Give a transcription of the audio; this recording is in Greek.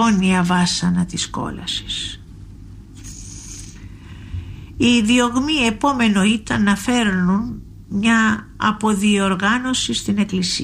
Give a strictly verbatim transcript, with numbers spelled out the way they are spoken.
αιώνια βάσανα της κόλασης. Οι διωγμοί επόμενο ήταν να φέρνουν μια αποδιοργάνωση στην εκκλησία.